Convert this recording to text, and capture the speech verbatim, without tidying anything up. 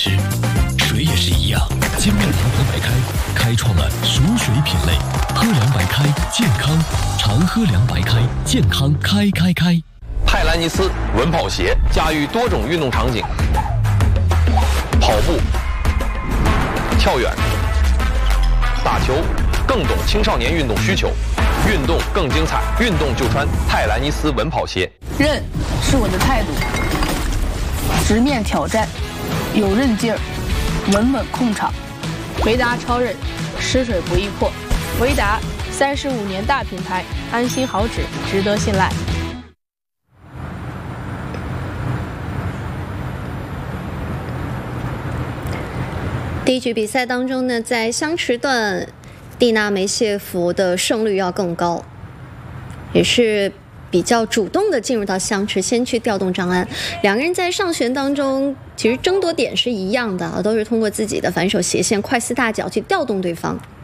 时，水也是一样。精酿堂堂白开，开创了熟水品类。喝凉白开，健康，常喝凉白开，健康开开开。 泰兰尼斯稳跑鞋驾驭多种运动场景，跑步、跳远、打球，更懂青少年运动需求。运动更精彩，运动就穿泰兰尼斯稳跑鞋。 韧是我的态度，直面挑战，有韧劲儿，稳稳控场。维达超韧，湿水不易破。维达三十五年大品牌，安心好纸，值得信赖。 第一局比赛当中呢，在相持段，蒂娜梅谢夫的胜率要更高，也是比较主动的进入到相持，先去调动张安。两个人在上旋当中，其实争夺点是一样的，都是通过自己的反手斜线、快似大脚去调动对方。